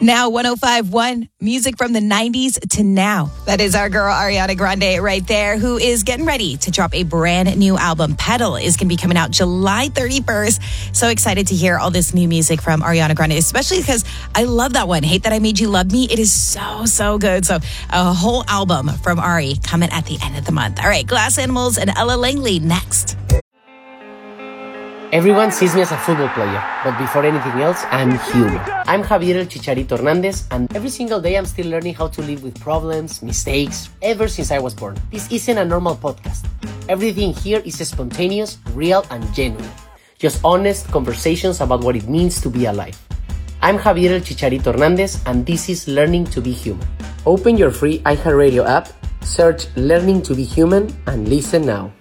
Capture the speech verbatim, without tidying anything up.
Now one oh five point one, music from the nineties to now. That is our girl Ariana Grande right there, who is getting ready to drop a brand new album. Pedal is going to be coming out July thirty-first. So excited to hear all this new music from Ariana Grande, especially because I love that one, Hate That I Made You Love Me. It is so, so good. So a whole album from Ari coming at the end of the month. All right, Glass Animals and Ella Langley next. Everyone sees me as a football player, but before anything else, I'm human. I'm Javier El Chicharito Hernandez, and every single day I'm still learning how to live with problems, mistakes, ever since I was born. This isn't a normal podcast. Everything here is spontaneous, real, and genuine. Just honest conversations about what it means to be alive. I'm Javier El Chicharito Hernandez, and this is Learning to be Human. Open your free iHeartRadio app, search Learning to be Human, and listen now.